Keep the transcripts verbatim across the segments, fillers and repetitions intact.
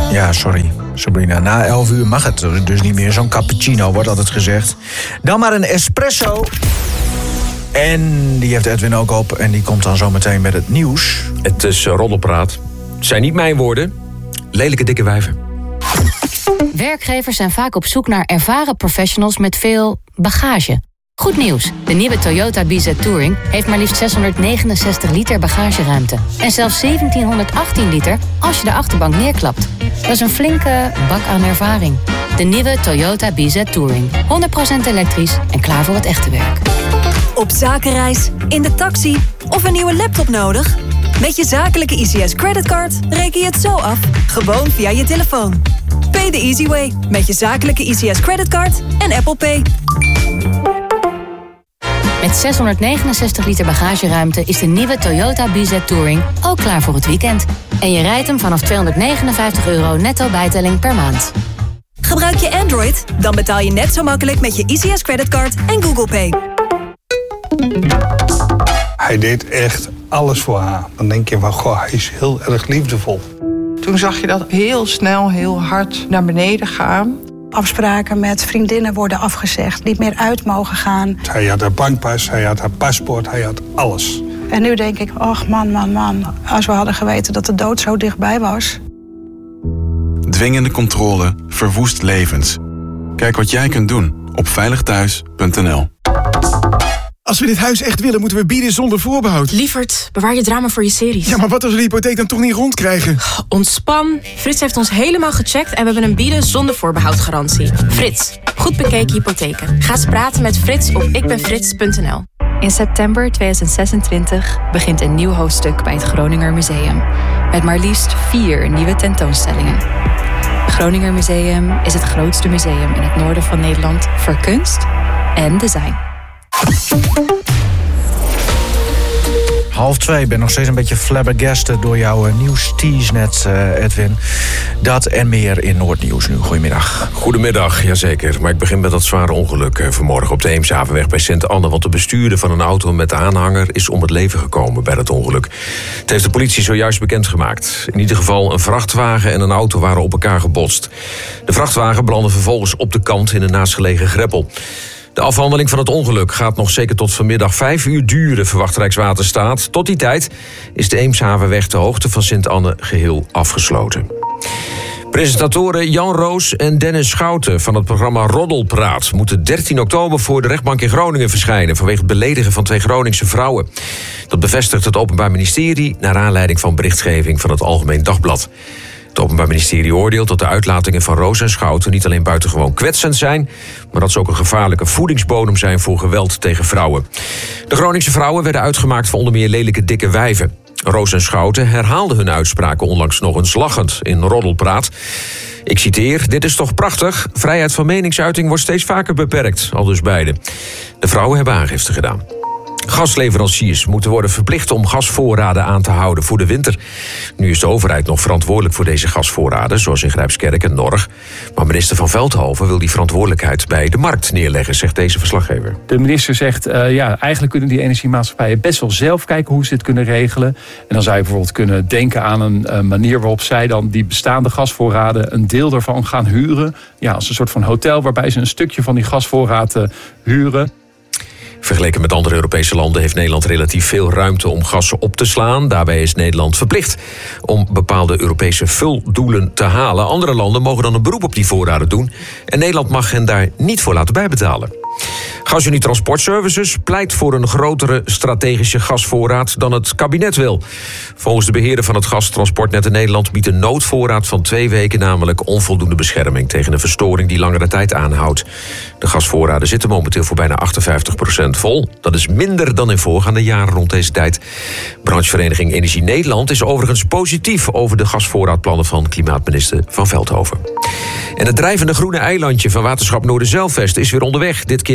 Ja, sorry, Sabrina. Na elf uur mag het dus niet meer. Zo'n cappuccino wordt altijd gezegd. Dan maar een espresso. En die heeft Edwin ook op. En die komt dan zo meteen met het nieuws. Het is roddelpraat. Het zijn niet mijn woorden. Lelijke dikke wijven. Werkgevers zijn vaak op zoek naar ervaren professionals met veel bagage. Goed nieuws. De nieuwe Toyota B Z Touring heeft maar liefst zeshonderdnegenenzestig liter bagageruimte. En zelfs zeventienhonderdachttien liter als je de achterbank neerklapt. Dat is een flinke bak aan ervaring. De nieuwe Toyota B Z Touring. honderd procent elektrisch en klaar voor het echte werk. Op zakenreis, in de taxi of een nieuwe laptop nodig? Met je zakelijke I C S creditcard reken je het zo af. Gewoon via je telefoon. Pay the easy way. Met je zakelijke I C S creditcard en Apple Pay. Met zeshonderdnegenenzestig liter bagageruimte is de nieuwe Toyota B Z Touring ook klaar voor het weekend. En je rijdt hem vanaf tweehonderdnegenenvijftig euro netto bijtelling per maand. Gebruik je Android? Dan betaal je net zo makkelijk met je I C S creditcard en Google Pay. Hij deed echt alles voor haar. Dan denk je van, goh, hij is heel erg liefdevol. Toen zag je dat heel snel, heel hard naar beneden gaan. Afspraken met vriendinnen worden afgezegd, niet meer uit mogen gaan. Hij had haar bankpas, hij had haar paspoort, hij had alles. En nu denk ik, ach man, man, man, als we hadden geweten dat de dood zo dichtbij was. Dwingende controle verwoest levens. Kijk wat jij kunt doen op veilig thuis punt n l. Als we dit huis echt willen, moeten we bieden zonder voorbehoud. Lievert, bewaar je drama voor je series. Ja, maar wat als we de hypotheek dan toch niet rondkrijgen? Ontspan. Frits heeft ons helemaal gecheckt en we hebben een bieden zonder voorbehoud garantie. Frits, goed bekeken hypotheken. Ga eens praten met Frits op ikbenfrits punt n l. In september tweeduizend zesentwintig begint een nieuw hoofdstuk bij het Groninger Museum. Met maar liefst vier nieuwe tentoonstellingen. Het Groninger Museum is het grootste museum in het noorden van Nederland voor kunst en design. Half twee, ik ben nog steeds een beetje flabbergasted door jouw uh, nieuwstease net, uh, Edwin. Dat en meer in Noordnieuws nu. Goedemiddag. Goedemiddag, jazeker. Maar ik begin met dat zware ongeluk uh, vanmorgen op de Eemshavenweg bij Sint-Anne. Want de bestuurder van een auto met aanhanger is om het leven gekomen bij dat ongeluk. Het heeft de politie zojuist bekendgemaakt. In ieder geval een vrachtwagen en een auto waren op elkaar gebotst. De vrachtwagen belandde vervolgens op de kant in een naastgelegen greppel. De afhandeling van het ongeluk gaat nog zeker tot vanmiddag vijf uur duren, verwacht Rijkswaterstaat. Tot die tijd is de Eemshavenweg ter hoogte van Sint-Anne geheel afgesloten. Presentatoren Jan Roos en Dennis Schouten van het programma Roddelpraat moeten dertien oktober voor de rechtbank in Groningen verschijnen vanwege het beledigen van twee Groningse vrouwen. Dat bevestigt het Openbaar Ministerie naar aanleiding van berichtgeving van het Algemeen Dagblad. Het Openbaar Ministerie oordeelt dat de uitlatingen van Roos en Schouten niet alleen buitengewoon kwetsend zijn, maar dat ze ook een gevaarlijke voedingsbodem zijn voor geweld tegen vrouwen. De Groningse vrouwen werden uitgemaakt voor onder meer lelijke dikke wijven. Roos en Schouten herhaalden hun uitspraken onlangs nog eens lachend in Roddelpraat. Ik citeer, dit is toch prachtig? Vrijheid van meningsuiting wordt steeds vaker beperkt, aldus beide. De vrouwen hebben aangifte gedaan. Gasleveranciers moeten worden verplicht om gasvoorraden aan te houden voor de winter. Nu is de overheid nog verantwoordelijk voor deze gasvoorraden, zoals in Grijpskerk en Norg. Maar minister Van Veldhoven wil die verantwoordelijkheid bij de markt neerleggen, zegt deze verslaggever. De minister zegt, uh, ja, eigenlijk kunnen die energiemaatschappijen best wel zelf kijken hoe ze dit kunnen regelen. En dan zou je bijvoorbeeld kunnen denken aan een uh, manier waarop zij dan die bestaande gasvoorraden een deel daarvan gaan huren. Ja, als een soort van hotel waarbij ze een stukje van die gasvoorraad uh, huren. Vergeleken met andere Europese landen heeft Nederland relatief veel ruimte om gas op te slaan. Daarbij is Nederland verplicht om bepaalde Europese vuldoelen te halen. Andere landen mogen dan een beroep op die voorraden doen. En Nederland mag hen daar niet voor laten bijbetalen. GasUnie Transport Services pleit voor een grotere strategische gasvoorraad dan het kabinet wil. Volgens de beheerder van het gastransportnet in Nederland biedt een noodvoorraad van twee weken namelijk onvoldoende bescherming tegen een verstoring die langere tijd aanhoudt. De gasvoorraden zitten momenteel voor bijna achtenvijftig procent vol. Dat is minder dan in voorgaande jaren rond deze tijd. Branchevereniging Energie Nederland is overigens positief over de gasvoorraadplannen van klimaatminister Van Veldhoven. En het drijvende groene eilandje van waterschap Noorderzeilvest is weer onderweg. Dit keer naar de horizon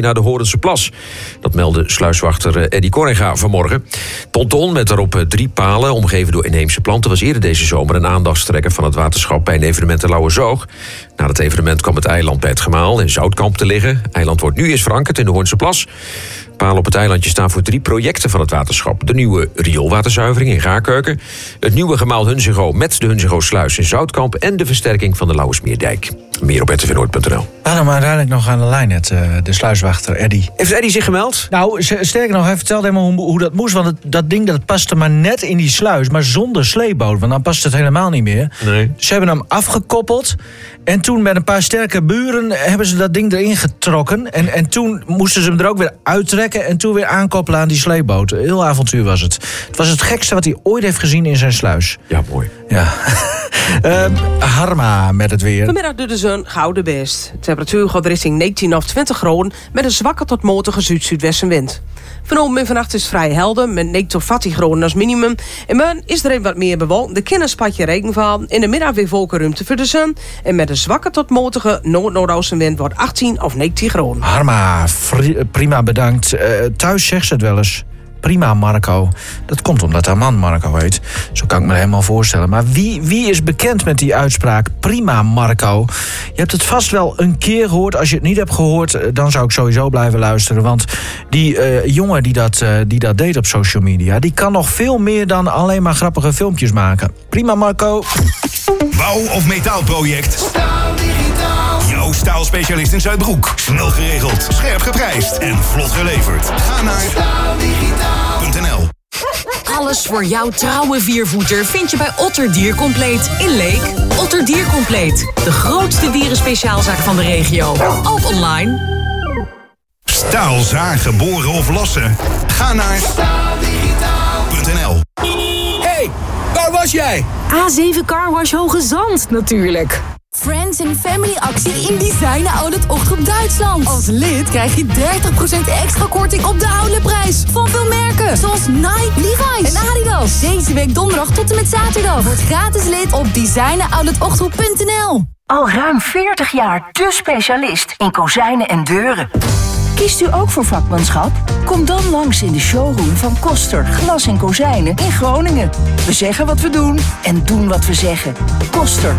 Oudense Plas. Dat meldde sluiswachter Eddy Corringa vanmorgen. Ponton met daarop drie palen, omgeven door inheemse planten, was eerder deze zomer een aandachtstrekker van het waterschap bij een evenement in Lauwersoog. Na het evenement kwam het eiland bij het Gemaal in Zoutkamp te liggen. Het eiland wordt nu eens verankerd in de Hoornse Plas. Palen op het eilandje staan voor drie projecten van het waterschap. De nieuwe rioolwaterzuivering in Gaarkeuken, het nieuwe gemaal Hunsingo met de Hunsingo-sluis in Zoutkamp en de versterking van de Lauwersmeerdijk. Meer op r t v noord punt n l. We hadden hem uiteindelijk nog aan de lijn, net, uh, de sluiswachter Eddy. Heeft Eddy zich gemeld? Nou, sterker nog, hij vertelde helemaal hoe, hoe dat moest. Want het, dat ding dat paste maar net in die sluis, maar zonder sleepboot. Want dan past het helemaal niet meer. Nee. Ze hebben hem afgekoppeld. En toen met een paar sterke buren hebben ze dat ding erin getrokken. En, en toen moesten ze hem er ook weer uittrekken en toen weer aankoppelen aan die sleepboot. Heel avontuur was het. Het was het gekste wat hij ooit heeft gezien in zijn sluis. Ja, mooi. Ja. uh, Harma met het weer. Vanmiddag doet de zon gouden best. De temperatuur gaat richting negentien of twintig graden met een zwakke tot matige zuid-zuidwestenwind. Vanavond en vannacht is het vrij helder met negen tot veertien graden als minimum. En morgen is er even wat meer bewolkt. De kinderen spatje regen vallen. In de middag weer wolkenruimte voor de zon. En met een zwakke tot matige noord-noordoostenwind wordt achttien of negentien graden. Harma, prima bedankt. Uh, thuis zegt ze het wel eens. Prima, Marco. Dat komt omdat haar man Marco heet. Zo kan ik me helemaal voorstellen. Maar wie, wie is bekend met die uitspraak? Prima, Marco. Je hebt het vast wel een keer gehoord. Als je het niet hebt gehoord, dan zou ik sowieso blijven luisteren. Want die uh, jongen die dat, uh, die dat deed op social media, die kan nog veel meer dan alleen maar grappige filmpjes maken. Prima, Marco. Bouw- of metaalproject? Staaldigitaal. Jouw staalspecialist in Zuidbroek. Snel geregeld, scherp geprijsd en vlot geleverd. Ga naar staaldigitaal punt n l. Alles voor jouw trouwe viervoeter vind je bij Otter Diercompleet in Leek. Otter Diercompleet, de grootste dierenspeciaalzaak van de regio. Ook online. Staal zagen, boren of lossen? Ga naar staaldigitaal punt n l. Hey, waar was jij? A zeven Carwash Hoge Zand, natuurlijk. Friends and Family actie in Design Outlet Ochtend Duitsland. Als lid krijg je dertig procent extra korting op de outletprijs van veel merken. Zoals Nike, Levi's en Adidas. Deze week donderdag tot en met zaterdag. Word gratis lid op design outlet ochtend punt n l. Al ruim veertig jaar de specialist in kozijnen en deuren. Kiest u ook voor vakmanschap? Kom dan langs in de showroom van Koster Glas en Kozijnen in Groningen. We zeggen wat we doen en doen wat we zeggen. Koster